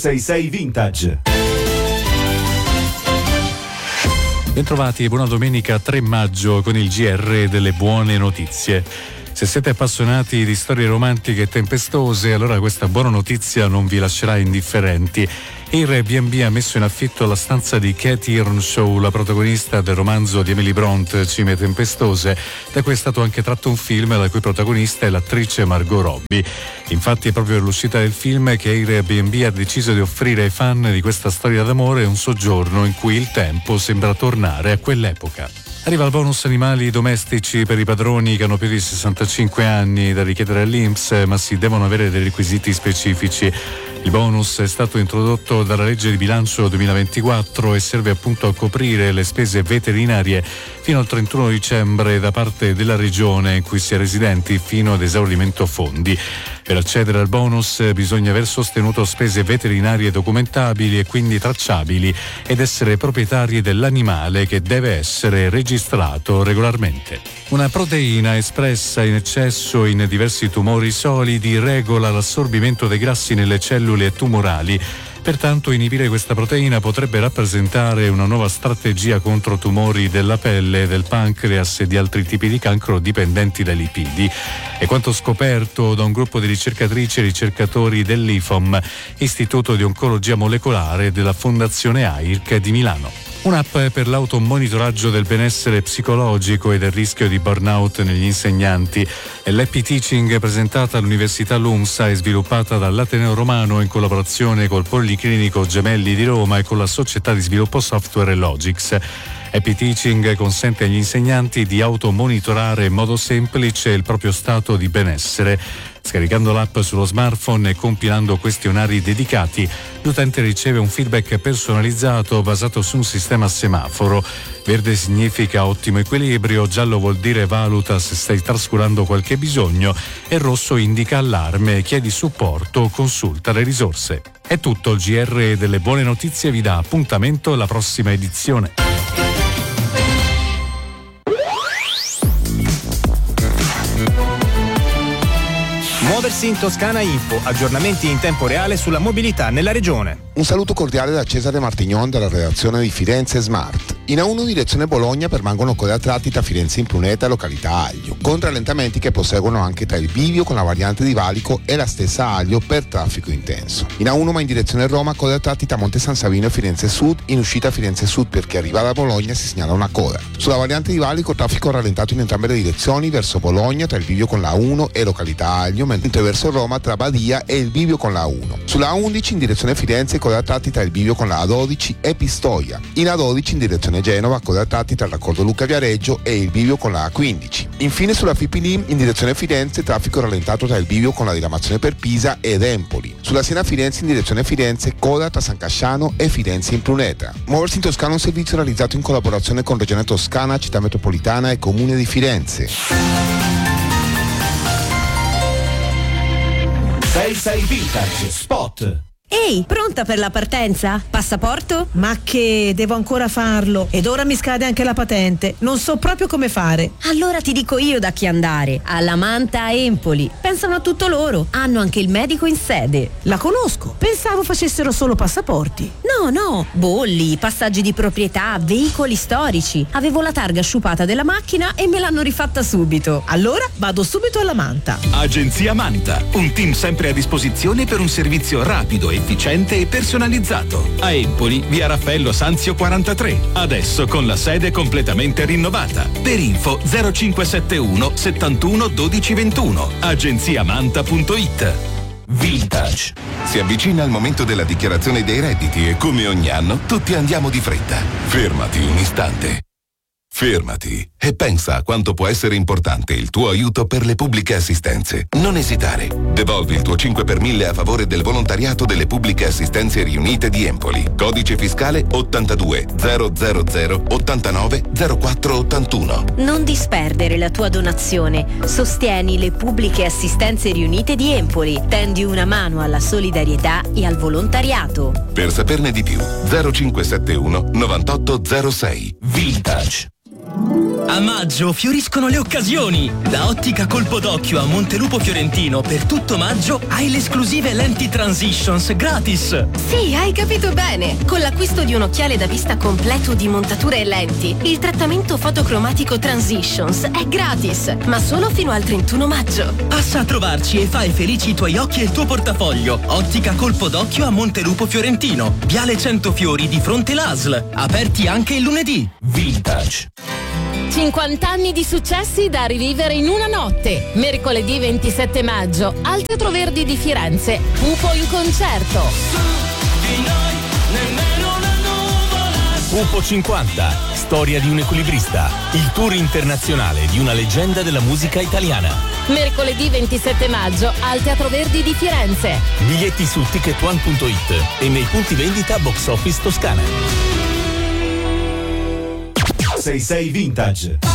666 Vintage. Bentrovati e buona domenica 3 maggio con il GR delle buone notizie. Se siete appassionati di storie romantiche e tempestose, allora questa buona notizia non vi lascerà indifferenti. Airbnb ha messo in affitto la stanza di Katie Earnshaw, la protagonista del romanzo di Emily Bront, Cime tempestose, da cui è stato anche tratto un film la cui protagonista è l'attrice Margot Robbie. Infatti è proprio all'uscita del film che Airbnb ha deciso di offrire ai fan di questa storia d'amore un soggiorno in cui il tempo sembra tornare a quell'epoca. Arriva il bonus animali domestici per i padroni che hanno più di 65 anni da richiedere all'INPS, ma si devono avere dei requisiti specifici. Il bonus è stato introdotto dalla legge di bilancio 2024 e serve appunto a coprire le spese veterinarie fino al 31 dicembre da parte della regione in cui si è residenti fino ad esaurimento fondi. Per accedere al bonus bisogna aver sostenuto spese veterinarie documentabili e quindi tracciabili ed essere proprietari dell'animale che deve essere registrato regolarmente. Una proteina espressa in eccesso in diversi tumori solidi regola l'assorbimento dei grassi nelle cellule tumorali. Pertanto inibire questa proteina potrebbe rappresentare una nuova strategia contro tumori della pelle, del pancreas e di altri tipi di cancro dipendenti dai lipidi. È quanto scoperto da un gruppo di ricercatrici e ricercatori dell'IFOM, Istituto di Oncologia Molecolare della Fondazione AIRC di Milano. Un'app per l'automonitoraggio del benessere psicologico e del rischio di burnout negli insegnanti. L'Happy Teaching, presentata all'Università LUMSA e sviluppata dall'Ateneo Romano in collaborazione col Policlinico Gemelli di Roma e con la società di sviluppo software Logix. Happy Teaching consente agli insegnanti di automonitorare in modo semplice il proprio stato di benessere. Scaricando l'app sullo smartphone e compilando questionari dedicati, l'utente riceve un feedback personalizzato basato su un sistema a semaforo. Verde significa ottimo equilibrio, giallo vuol dire valuta se stai trascurando qualche bisogno e rosso indica allarme, chiedi supporto, consulta le risorse. È tutto, il GR delle buone notizie vi dà appuntamento alla prossima edizione. Muoversi in Toscana Info, aggiornamenti in tempo reale sulla mobilità nella regione. Un saluto cordiale da Cesare Martignon dalla redazione di Firenze Smart. In A1 direzione Bologna permangono code a tratti tra Firenze Impruneta e località Aglio, con rallentamenti che proseguono anche tra il bivio con la variante di Valico e la stessa Aglio per traffico intenso. In A1 ma in direzione Roma code a tratti tra Monte San Savino e Firenze Sud, in uscita Firenze Sud perché arriva da Bologna si segnala una coda. Sulla variante di Valico traffico rallentato in entrambe le direzioni verso Bologna tra il bivio con la A1 e località Aglio, mentre verso Roma tra Badia e il bivio con la A1. Sulla A11 in direzione Firenze coda a tratti tra il bivio con la A12 e Pistoia. In A12 in direzione Genova coda a tratti tra l'accordo Lucca-Viareggio e il bivio con la A15. Infine sulla FIPLIM in direzione Firenze traffico rallentato tra il bivio con la diramazione per Pisa ed Empoli. Sulla Siena Firenze in direzione Firenze coda tra San Casciano e Firenze Impruneta. Muoversi in Toscana è un servizio realizzato in collaborazione con Regione Toscana, Città Metropolitana e Comune di Firenze. 66 Vintage Spot. Ehi, pronta per la partenza? Passaporto? Ma che, devo ancora farlo ed ora mi scade anche la patente, non so proprio come fare. Allora ti dico io da chi andare, alla Manta a Empoli. Pensano a tutto loro, hanno anche il medico in sede. La conosco, pensavo facessero solo passaporti. No, bolli, passaggi di proprietà, veicoli storici. Avevo la targa sciupata della macchina e me l'hanno rifatta subito. Allora vado subito alla Manta. Agenzia Manta, un team sempre a disposizione per un servizio rapido, efficiente e personalizzato. A Empoli, via Raffaello Sanzio 43, adesso con la sede completamente rinnovata. Per info 0571 71 12 21. agenziamanta.it. Vintage. Si avvicina il momento della dichiarazione dei redditi e come ogni anno tutti andiamo di fretta. Fermati un istante. Fermati e pensa a quanto può essere importante il tuo aiuto per le pubbliche assistenze. Non esitare. Devolvi il tuo 5 per 1000 a favore del volontariato delle pubbliche assistenze riunite di Empoli. Codice fiscale 82 000 89 04 81. Non disperdere la tua donazione. Sostieni le pubbliche assistenze riunite di Empoli. Tendi una mano alla solidarietà e al volontariato. Per saperne di più 0571 9806. Vintage. A maggio fioriscono le occasioni. Da Ottica Colpo d'Occhio a Montelupo Fiorentino per tutto maggio hai le esclusive lenti Transitions gratis. Sì, hai capito bene. Con l'acquisto di un occhiale da vista completo di montature e lenti, il trattamento fotocromatico Transitions è gratis, ma solo fino al 31 maggio. Passa a trovarci e fai felici i tuoi occhi e il tuo portafoglio. Ottica Colpo d'Occhio a Montelupo Fiorentino, Viale Centofiori di fronte l'ASL. Aperti anche il lunedì. Vintage. 50 anni di successi da rivivere in una notte. Mercoledì 27 maggio al Teatro Verdi di Firenze. Pupo in concerto. Pupo 50, storia di un equilibrista. Il tour internazionale di una leggenda della musica italiana. Mercoledì 27 maggio al Teatro Verdi di Firenze. Biglietti su ticketone.it e nei punti vendita Box Office Toscana. 66 Vintage.